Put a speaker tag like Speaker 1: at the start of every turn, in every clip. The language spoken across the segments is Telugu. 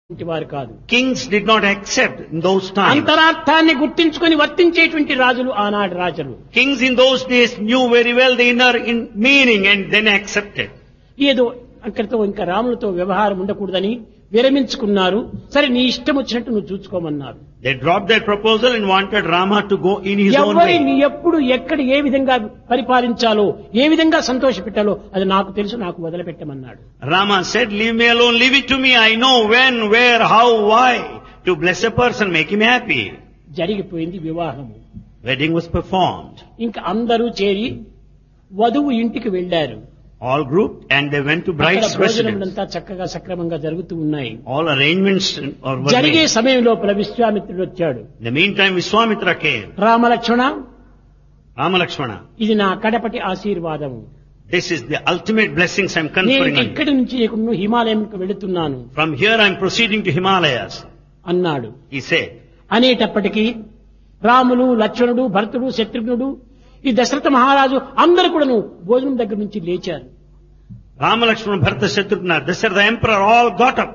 Speaker 1: వారు కాదు.
Speaker 2: Kings did not accept in those times.
Speaker 1: అంతరార్థాన్ని గుర్తించుకొని వర్తించేటువంటి రాజులు ఆనాడు రాజులు.
Speaker 2: Kings in those days knew very well the inner meaning and then accepted.
Speaker 1: ఏదో అక్కడితో ఇంకా రాములతో వ్యవహారం ఉండకూడదని విరమించుకున్నారు. సరే నీ ఇష్టం వచ్చినట్టు నువ్వు చూసుకోమన్నారు.
Speaker 2: They dropped their proposal and wanted Rama to go in his own way.
Speaker 1: ఎవరిని ఎప్పుడు ఎక్కడ ఏ విధంగా పరిపాలించాలో ఏ విధంగా సంతోషపెట్టాలో అది నాకు తెలుసు, నాకు వదిలిపెట్టమన్నాడు.
Speaker 2: Rama said, leave me alone, leave it to me. I know when, where, how, why to bless a person, make him happy.
Speaker 1: జరిగిపోయింది వివాహము.
Speaker 2: Wedding was performed.
Speaker 1: ఇంకా అందరూ చేరి వధువు ఇంటికి వెళ్లారు.
Speaker 2: All grouped and they went to bride's residence.
Speaker 1: భోజనములంతా చక్కగా సక్రమంగా జరుగుతూ ఉన్నాయి.
Speaker 2: All arrangements were
Speaker 1: జరిగే
Speaker 2: made.
Speaker 1: సమయం లోపల విశ్వామిత్రుడు వచ్చాడు.
Speaker 2: In the meantime, Vishwamitra came.
Speaker 1: Ramalakshmana,
Speaker 2: Rama Lakshmana,
Speaker 1: ఇది నా కడపటి ఆశీర్వాదము.
Speaker 2: this is the ultimate blessings I am
Speaker 1: నేను
Speaker 2: conferring on you.
Speaker 1: ఇక్కడి నుంచి ఇప్పుడు హిమాలయంకు వెళుతున్నాను
Speaker 2: From here I am proceeding to Himalayas,
Speaker 1: అన్నాడు.
Speaker 2: he said.
Speaker 1: అనేటప్పటికీ రాములు, లక్ష్మణుడు, భరతుడు, శత్రుఘ్నుడు, ఈ దశరథ మహారాజు అందరూ కూడాను భోజనం దగ్గర నుంచి లేచారు.
Speaker 2: Rama Lakshmana, Bharata, Shatrughna, Dasharatha the emperor all got up.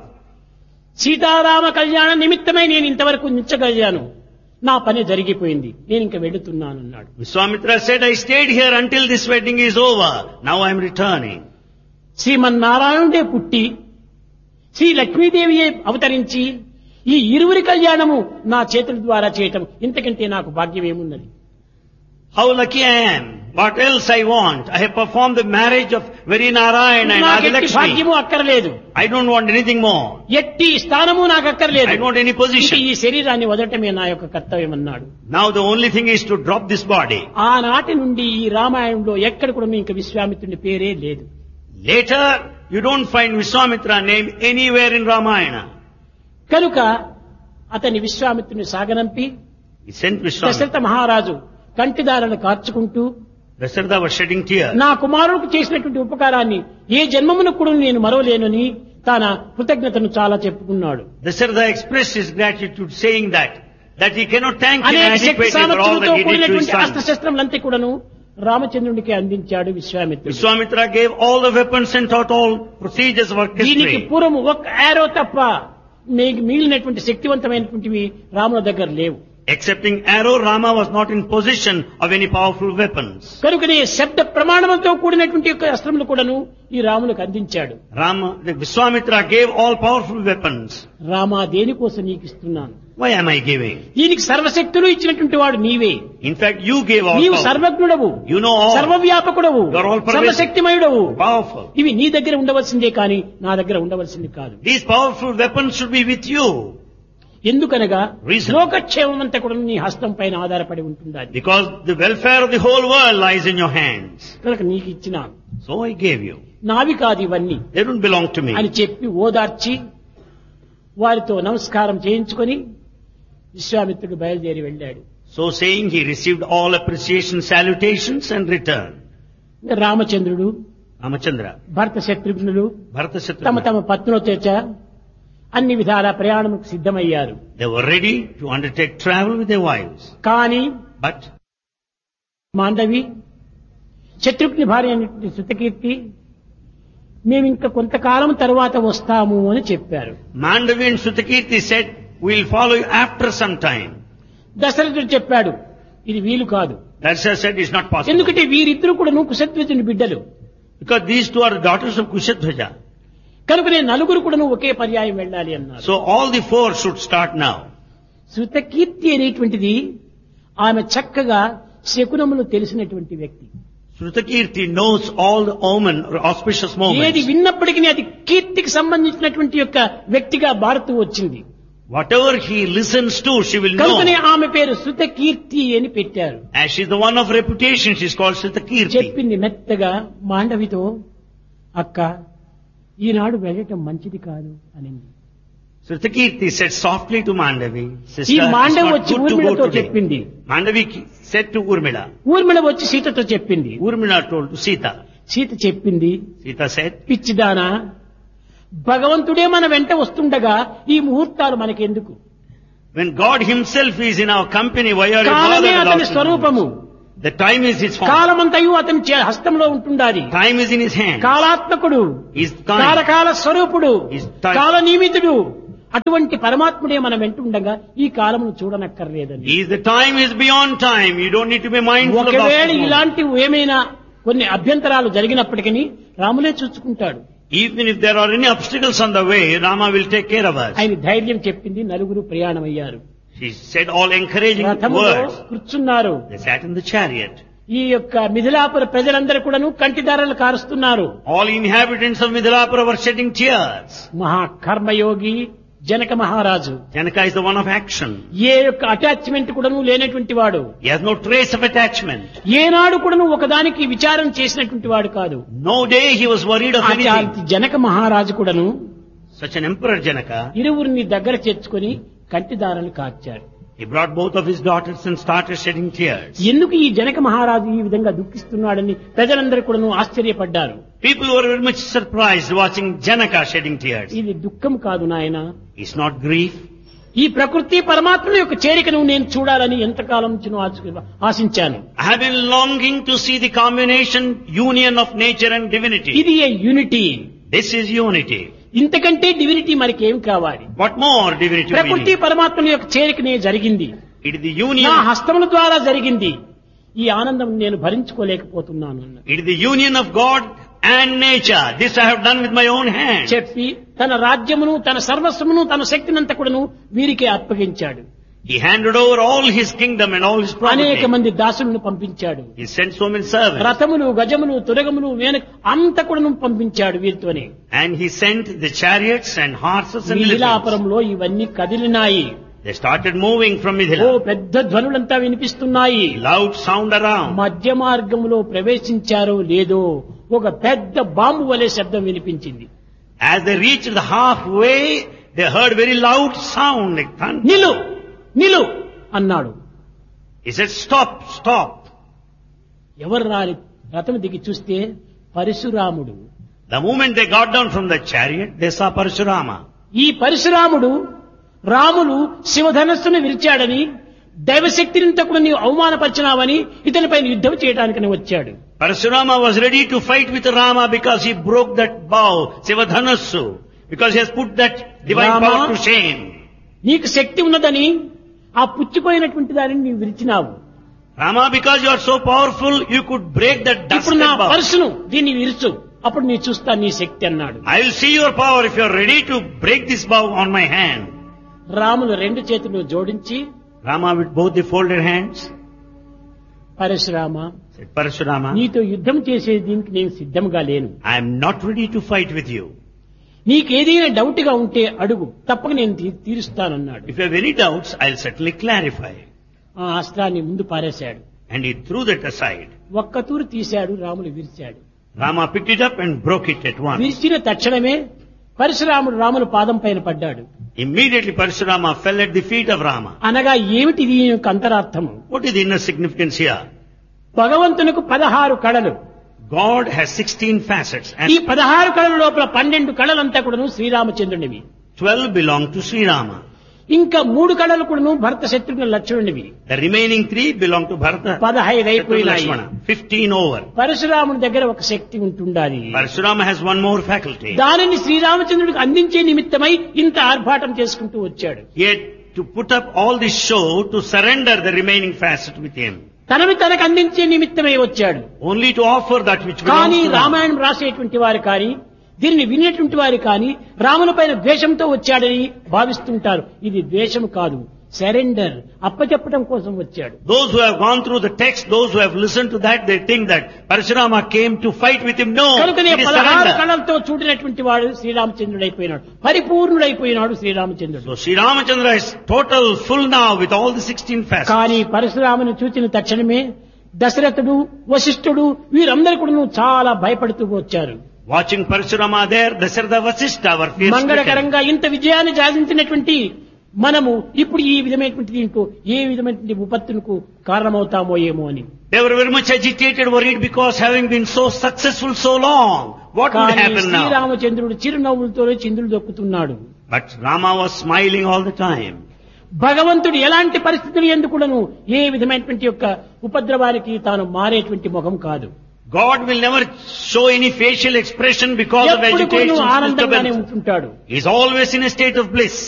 Speaker 1: Sitarama కళ్యాణ నిమిత్తమై నేను ఇంతవరకు నిచ్చగలిగాను, నా పని జరిగిపోయింది, నేను ఇంకా వెళుతున్నాను అన్నాడు.
Speaker 2: Vishwamitra said, I stayed here until this wedding is over. Now I am returning.
Speaker 1: శ్రీమన్నారాయణుడే పుట్టి శ్రీ లక్ష్మీదేవియే అవతరించి ఈ ఇరువురి కళ్యాణము నా చేతుల ద్వారా చేయటం ఇంతకంటే నాకు భాగ్యం ఏమున్నది?
Speaker 2: How lucky I am. What else I want? I have performed the marriage of very Narayana and
Speaker 1: నాకు ఎట్టి
Speaker 2: Adilakshmi.
Speaker 1: భాగ్యము అక్కర్లేదు,
Speaker 2: I don't want anything more.
Speaker 1: ఎట్టి స్థానము నాకు
Speaker 2: I
Speaker 1: అక్కర్లేదు,
Speaker 2: don't want any
Speaker 1: ఇక
Speaker 2: position.
Speaker 1: ఈ శరీరాన్ని వదలటమే నా యొక్క కర్తవ్యం అన్నాడు.
Speaker 2: Now the only thing is to drop this body.
Speaker 1: ఆనాటి నుండి ఈ రామాయణంలో ఎక్కడ కూడా ఇంకా విశ్వామిత్రుని పేరే లేదు.
Speaker 2: Later, you don't find Vishwamitra name anywhere in Ramayana.
Speaker 1: కనుక అతని విశ్వామిత్రుని సాగనంపి
Speaker 2: He sent Vishwamitra.
Speaker 1: దశరథ మహారాజు కంటిదారులను కార్చుకుంటూ
Speaker 2: Dasharatha was shedding tears.
Speaker 1: నా కుమారుడికి చేసినటువంటి ఉపకారాన్ని ఏ జన్మమును కూడా నేను మరవలేనని తన కృతజ్ఞతను చాలా చెప్పుకున్నాడు.
Speaker 2: Dasharatha expressed his gratitude saying that he cannot thank him
Speaker 1: అనేక శక్తి
Speaker 2: adequately for all
Speaker 1: సామర్థ్యంతో
Speaker 2: that he did to his
Speaker 1: కూడినటువంటి
Speaker 2: son.
Speaker 1: అస్త్రశస్త్రములంతా కూడాను రామచంద్రుడికి అందించాడు విశ్వామిత్రుడు.
Speaker 2: Vishwamitra gave all the weapons and taught all procedures of
Speaker 1: దీనికి
Speaker 2: orchestry.
Speaker 1: పూర్వం ఒక యారో తప్ప మిగిలినటువంటి శక్తివంతమైనటువంటివి రాముల దగ్గర లేవు.
Speaker 2: Excepting arrow, Rama was not in possession of any powerful weapons.
Speaker 1: కనుకనే శబ్ద ప్రమాణంతో కూడినటువంటి యొక్క అస్త్రములు కూడాను ఈ రాములకు అందించాడు.
Speaker 2: Vishwamitra gave all powerful weapons.
Speaker 1: Rama, దేనికోసం నీకు ఇస్తున్నాను?
Speaker 2: Why am I giving?
Speaker 1: దీనికి సర్వశక్తులు ఇచ్చినటువంటి వాడు నీవే.
Speaker 2: In fact, you gave all
Speaker 1: నీవు
Speaker 2: power.
Speaker 1: సర్వజ్ఞుడవు,
Speaker 2: You know all.
Speaker 1: సర్వవ్యాపకుడవు,
Speaker 2: You are all pervasive.
Speaker 1: సర్వశక్తిమయుడవు.
Speaker 2: Powerful.
Speaker 1: ఇవి నీ దగ్గర ఉండవలసిందే కానీ నా దగ్గర ఉండవలసింది కాదు.
Speaker 2: These powerful weapons should be with you.
Speaker 1: ఎందుకనగా
Speaker 2: Reason.
Speaker 1: లోకక్షేమం అంతా కూడా నీ హస్తం పైన ఆధారపడి ఉంటుంది.
Speaker 2: Because the welfare of the whole world lies in your hands.
Speaker 1: కనుక నీకు ఇచ్చినాను,
Speaker 2: So I gave you.
Speaker 1: నావి కాదు ఇవన్నీ
Speaker 2: They don't belong to me.
Speaker 1: అని చెప్పి ఓదార్చి వారితో నమస్కారం చేయించుకొని విశ్వామిత్రుడు బయలుదేరి వెళ్ళాడు.
Speaker 2: So saying, he received all appreciation, salutations and returned.
Speaker 1: ఇంకా రామచంద్రుడు,
Speaker 2: Ramachandra,
Speaker 1: భరత శత్రుఘ్నులు
Speaker 2: Bharata
Speaker 1: తమ
Speaker 2: Shatrughna,
Speaker 1: తమ పత్నులతో అన్ని విధాల ప్రయాణముకు సిద్ధమయ్యారు.
Speaker 2: they were ready to undertake travel with their wives.
Speaker 1: కానీ
Speaker 2: But
Speaker 1: మాండవి శత్రుఘ్ని భార్య అయినటువంటి శృతకీర్తి మేము ఇంకా కొంతకాలం తర్వాత వస్తాము అని చెప్పారు.
Speaker 2: Mandavi and Sutakirti said, we'll follow you after some time.
Speaker 1: దశరథుడు చెప్పాడు, ఇది వీలు కాదు,
Speaker 2: Darsha said, it's not possible.
Speaker 1: ఎందుకంటే వీరిద్దరు కూడా కుశధ్వజుని బిడ్డలు.
Speaker 2: Because these two are the daughters of Kushathwaja.
Speaker 1: కనుక నేను నలుగురు కూడా ఒకే పర్యాయం వెళ్ళాలి అన్నారు.
Speaker 2: So all the four should start now.
Speaker 1: Shrutakirti అనేటువంటిది ఆమె చక్కగా శకునములు తెలిసినటువంటి వ్యక్తి.
Speaker 2: Sutakirti knows all the omen or auspicious
Speaker 1: ఏది
Speaker 2: moments.
Speaker 1: విన్నప్పటికీ అది కీర్తికి సంబంధించినటువంటి యొక్క వ్యక్తిగా మారుతూ వచ్చింది.
Speaker 2: Whatever he listens to, she will
Speaker 1: కనుకనే
Speaker 2: know.
Speaker 1: ఆమె పేరు శృతకీర్తి అని పెట్టారు.
Speaker 2: As she's the one of reputation, she's called Sutakirti.
Speaker 1: చెప్పింది మెత్తగా మాండవితో, అక్క ఈనాడు వెళ్ళటం మంచిది కాదు అనింది.
Speaker 2: Sutakirti said softly to Mandavi,
Speaker 1: ఈ
Speaker 2: sister, it's
Speaker 1: మాండవి
Speaker 2: not
Speaker 1: వచ్చి
Speaker 2: good to
Speaker 1: ఊర్మిళతో
Speaker 2: go today.
Speaker 1: చెప్పింది.
Speaker 2: Mandavi said to Urmila.
Speaker 1: Urmila వచ్చి సీతతో చెప్పింది.
Speaker 2: Urmila told to Sita.
Speaker 1: Sita చెప్పింది,
Speaker 2: Sita said,
Speaker 1: పిచ్చిదానా, భగవంతుడే మన వెంట వస్తుండగా ఈ ముహూర్తాలు మనకెందుకు?
Speaker 2: when God himself is in our company, why are you
Speaker 1: కాలమే
Speaker 2: bothered
Speaker 1: అతని
Speaker 2: about
Speaker 1: స్వరూపము,
Speaker 2: The time is his form.
Speaker 1: కాలమంతయు అతని హస్తంలో ఉంటుండాలి.
Speaker 2: Time is in his hand.
Speaker 1: కాలాత్మకుడు,
Speaker 2: He's time.
Speaker 1: కాలకాల స్వరూపుడు,
Speaker 2: He's time.
Speaker 1: కాల నియమితుడు, అటువంటి పరమాత్ముడే మనం వెంటుండగా ఈ కాలమును చూడనక్కర్లేదని.
Speaker 2: The time is beyond time. You don't need to be mindful of
Speaker 1: ఒకవేళ
Speaker 2: that.
Speaker 1: ఇలాంటివి ఏమైనా కొన్ని అభ్యంతరాలు జరిగినప్పటికీ రాములే చూసుకుంటాడు.
Speaker 2: Even if there are any obstacles on the way, Rama will take care of us.
Speaker 1: ఆయన ధైర్యం చెప్పింది, నలుగురు ప్రయాణమయ్యారు.
Speaker 2: He said all encouraging
Speaker 1: రథములో
Speaker 2: words.
Speaker 1: కూర్చున్నారు.
Speaker 2: They sat in the chariot.
Speaker 1: ఈ యొక్క మిథిలాపుర ప్రజలందరూ కూడాను కంటిదారలు కారుస్తున్నారు.
Speaker 2: All inhabitants of Midilapura were shedding tears.
Speaker 1: మహాకర్మయోగి Janaka మహారాజు
Speaker 2: Janaka is the one of action.
Speaker 1: ఏ యొక్క అటాచ్మెంట్ కూడాను లేనటువంటి వాడు,
Speaker 2: He has no trace of attachment.
Speaker 1: ఏనాడు కూడాను ఒకదానికి విచారం చేసినటువంటి వాడు కాదు.
Speaker 2: No day he was worried of anything.
Speaker 1: అట్లాంటి జనక మహారాజు కూడాను
Speaker 2: Such an emperor Janaka.
Speaker 1: ఇరువురిని దగ్గర చేర్చుకొని కంటిదారలు కార్చాడు.
Speaker 2: He brought both of his daughters and started shedding tears.
Speaker 1: ఎందుకు ఈ జనక మహారాజు ఈ విధంగా దుఃఖిస్తున్నాడని ప్రజలందరూ కూడాను ఆశ్చర్యపడ్డారు.
Speaker 2: People were very much surprised watching Janaka shedding tears.
Speaker 1: ఇది దుఃఖం కాదు నాయన,
Speaker 2: It's not grief.
Speaker 1: ఈ ప్రకృతి పరమాత్మ యొక్క చేరికను నేను చూడాలని ఎంతకాలం నుంచి ఆశించాను.
Speaker 2: I have been longing to see the combination, union of nature and divinity.
Speaker 1: ఇది ఏ యూనిటీ.
Speaker 2: This is unity.
Speaker 1: ఇంతకంటే డివినిటీ మనకేం కావాలి?
Speaker 2: What more divinity we
Speaker 1: ప్రకృతి
Speaker 2: need?
Speaker 1: పరమాత్మ యొక్క చేరికనే జరిగింది,
Speaker 2: It is the
Speaker 1: నా
Speaker 2: union.
Speaker 1: హస్తముల ద్వారా జరిగింది. ఈ ఆనందం నేను భరించుకోలేకపోతున్నాను అన్న
Speaker 2: It is the union of God and nature. This I have done with my own hands.
Speaker 1: చెప్పి తన రాజ్యమును, తన సర్వస్వమును, తన శక్తినంతా కూడాను వీరికే అప్పగించాడు.
Speaker 2: He handed over all his kingdom and all his
Speaker 1: అనేక
Speaker 2: property.
Speaker 1: మంది దాసులను పంపించాడు.
Speaker 2: He sent so many servants.
Speaker 1: రథములు, గజములు, తురగములు, అంత కూడాను పంపించాడు వీరితోనే.
Speaker 2: And he sent the chariots and horses and elephants.
Speaker 1: మిథిలాపురంలో ఇవన్నీ కదిలినాయి.
Speaker 2: They started moving from
Speaker 1: oh
Speaker 2: Mithila.
Speaker 1: పెద్ద ధ్వనులంతా వినిపిస్తున్నాయి.
Speaker 2: Loud sound around.
Speaker 1: మధ్య మార్గంలో ప్రవేశించారో లేదో ఒక పెద్ద బాంబు వలె శబ్దం వినిపించింది.
Speaker 2: As they reached the halfway, they heard very loud sound like thunder.
Speaker 1: నిలు నిలు అన్నాడు.
Speaker 2: He said, stop, stop.
Speaker 1: ఎవరు రాని రథం దిగి చూస్తే పరశురాముడు.
Speaker 2: The moment they got down from the chariot, they saw Parashurama.
Speaker 1: ఈ పరశురాముడు రాములు శివధనస్సును విరిచాడని, దైవశక్తిని కూడా నీవు అవమానపరిచినావని ఇతనిపైన యుద్ధం చేయడానికని వచ్చాడు.
Speaker 2: Parashurama was ready to fight with Rama because he broke that bow, Sivadhanassu, because he has put that divine
Speaker 1: Rama,
Speaker 2: power to shame.
Speaker 1: నీకు శక్తి ఉన్నదని ఆ పుచ్చిపోయినటువంటి దానిని నీవు విరిచినావు.
Speaker 2: Rama, because you are so powerful, you could break that
Speaker 1: ఇప్పుడు నా
Speaker 2: dusted bow.
Speaker 1: పరశును దీన్ని విరుచు, అప్పుడు నీ చూస్తా నీ శక్తి అన్నాడు.
Speaker 2: I will see your power if you are ready to break this bow on my hand.
Speaker 1: Ramulu రెండు చేతులు జోడించి,
Speaker 2: Rama with both the folded hands
Speaker 1: Parashurama,
Speaker 2: said, Parashurama,
Speaker 1: నీతో యుద్ధం చేసే దీనికి నేను సిద్ధంగా లేను.
Speaker 2: I am not ready to fight with you.
Speaker 1: నీకేదైనా డౌట్ గా ఉంటే అడుగు, తప్పక నేను తీరుస్తానన్నాడు.
Speaker 2: If you have any doubts, I'll certainly clarify.
Speaker 1: ఆ అస్త్రాన్ని ముందు పారేశాడు.
Speaker 2: And he threw that aside.
Speaker 1: ఒక్క తూరు తీశాడు, Ramulu విరిచాడు.
Speaker 2: Rama picked it up and broke it at once.
Speaker 1: విరిచిన తక్షణమే పరశురాముడు రాముల పాదం పైన పడ్డాడు.
Speaker 2: Immediately Parashurama fell at the feet of Rama.
Speaker 1: అనగా ఏమిటి దీని యొక్క అంతరార్థము?
Speaker 2: What is the inner significance here?
Speaker 1: భగవంతునికి 16 కళలు.
Speaker 2: God has 16 facets
Speaker 1: ఈ
Speaker 2: and
Speaker 1: 16 కళల లోపల 12 కళలంతా కూడాను శ్రీరామచంద్రునివి.
Speaker 2: 12 belong to Sri Rama.
Speaker 1: ఇంకా 3 కళలు కూడాను భరత Shatrughna లక్ష్మణునివి.
Speaker 2: The remaining 3 belong to Bharata,
Speaker 1: 15
Speaker 2: Shatrugna,
Speaker 1: అయిపోయినాయి.
Speaker 2: Lakshmana. 15 over.
Speaker 1: పరశురాముని దగ్గర ఒక శక్తి ఉంటుండాలి.
Speaker 2: Parashurama has one more faculty.
Speaker 1: దానిని శ్రీరామచంద్రుడికి అందించే నిమిత్తమై ఇంత ఆర్భాటం చేసుకుంటూ వచ్చాడు.
Speaker 2: Yet to put up all this show to surrender the remaining facet with him.
Speaker 1: తనని తనకు అందించే నిమిత్తమై వచ్చాడు.
Speaker 2: Only to offer that which
Speaker 1: కానీ
Speaker 2: belongs to Rama.
Speaker 1: రామాయణం రాసేటువంటి వారు కానీ, దీనిని వినేటువంటి వారు కానీ రాముల పైన ద్వేషంతో వచ్చాడని భావిస్తుంటారు. ఇది ద్వేషం కాదు, సరెండర్, అప్పచెప్పడం కోసం వచ్చాడు.
Speaker 2: Those who have gone through the text, those who have listened to that, they think that Parashurama came to fight with him. No,
Speaker 1: కనుకనే
Speaker 2: it is
Speaker 1: 16
Speaker 2: surrender.
Speaker 1: కళలతో చూడినటువంటి వాడు శ్రీరామచంద్రుడైపోయినాడు, పరిపూర్ణుడైపోయినాడు శ్రీరామచంద్రుడు.
Speaker 2: So Sri Ramachandra is total, full now with all the 16 facets.
Speaker 1: కానీ పరశురామును చూచిన తక్షణమే దశరథుడు, వశిష్ఠుడు వీరందరూ కూడా చాలా భయపడుతూ వచ్చారు.
Speaker 2: Watching Parashurama there, Dasharatha Vasishtha were fear-stricken.
Speaker 1: మంగళకరంగా ఇంత విజయాన్ని సాధించినటువంటి మనము ఇప్పుడు ఈ విధమైనటువంటి దీంట్లో ఏ విధమైనటువంటి విపత్తులకు కారణమవుతామో ఏమో అని.
Speaker 2: They were very much agitated, worried because having been so successful so long, what would
Speaker 1: కానీ
Speaker 2: happen now?
Speaker 1: శ్రీరామచంద్రుడు చిరునవ్వులతో చిందులు దొక్కుతున్నాడు.
Speaker 2: But Rama was smiling all the time.
Speaker 1: భగవంతుడు ఎలాంటి పరిస్థితులు ఎందుకులను ఏ విధమైనటువంటి యొక్క ఉపద్రవానికి తాను మారేటువంటి ముఖం కాదు.
Speaker 2: God will never show any facial expression because of
Speaker 1: ఎప్పుడు
Speaker 2: agitation
Speaker 1: కూడా
Speaker 2: and
Speaker 1: ఆనందంగానే
Speaker 2: disturbance.
Speaker 1: ఉంటుంటాడు.
Speaker 2: He is always in a state of bliss.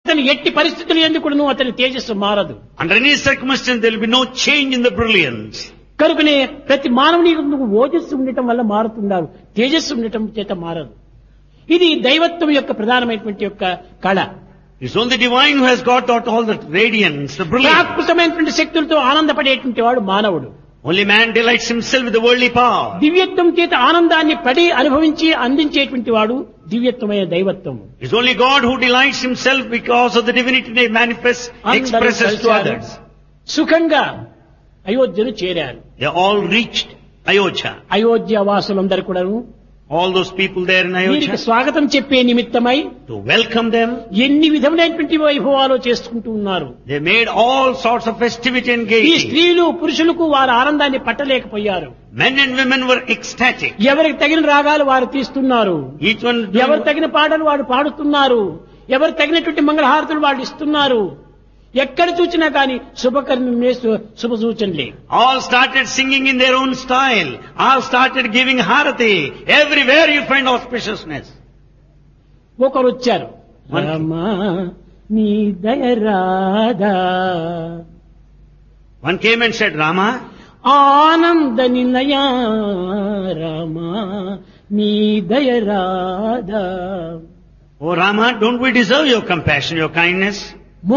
Speaker 1: అతను ఎట్టి పరిస్థితులు ఎందుకు అతని తేజస్సు మారదు.
Speaker 2: Under any circumstance, there will be no change in the brilliance.
Speaker 1: కనుకనే ప్రతి మానవుని ఓజస్సు ఉండటం వల్ల మారుతున్నారు, తేజస్సు ఉండటం చేత మారదు. ఇది దైవత్వం యొక్క ప్రధానమైనటువంటి యొక్క కళ.
Speaker 2: It's only the divine who has got out all the radiance, the brilliance.
Speaker 1: ప్రాకృతమైనటువంటి శక్తులతో ఆనందపడేటువంటి వాడు మానవుడు.
Speaker 2: Only man delights himself with the worldly power.
Speaker 1: దివ్యత్వం చేత ఆనందాన్ని పడి అనుభవించి అందించేటువంటి వాడు దివ్యత్వమైన దైవత్వం.
Speaker 2: It's only God who delights himself because of the divinity they manifest, expresses to others.
Speaker 1: సుఖంగా అయోధ్యను చేరారు.
Speaker 2: They all reached Ayodhya.
Speaker 1: Ayodhya వాసులందరూ కూడా
Speaker 2: All those people there in
Speaker 1: వీరికి
Speaker 2: Ayodhya,
Speaker 1: స్వాగతం చెప్పే నిమిత్తమై
Speaker 2: to welcome them,
Speaker 1: ఎన్ని విధములైనటువంటి వైభవాలు చేసుకుంటూ ఉన్నారు.
Speaker 2: they made all sorts of festivity and
Speaker 1: ఈ
Speaker 2: gaiety.
Speaker 1: స్త్రీలు పురుషులకు వారి ఆనందాన్ని పట్టలేకపోయారు.
Speaker 2: Men and women were ecstatic.
Speaker 1: ఎవరికి తగిన రాగాలు వారు తీస్తున్నారు,
Speaker 2: Each one
Speaker 1: ఎవరు తగిన పాటలు వాడు పాడుతున్నారు, ఎవరు తగినటువంటి మంగళహారతులు వాళ్ళు ఇస్తున్నారు. ఎక్కడ చూసినా కానీ శుభకర్మే శుభ సూచనలే.
Speaker 2: all started singing in their own style. All started giving harati. Everywhere you find auspiciousness.
Speaker 1: ఒకరు వచ్చారు, రామా నీ దయ Radha.
Speaker 2: One came and said, Rama,
Speaker 1: ఆనంద నిలయా రామా నీ దయ Radha.
Speaker 2: oh Rama, don't we deserve your compassion, your kindness?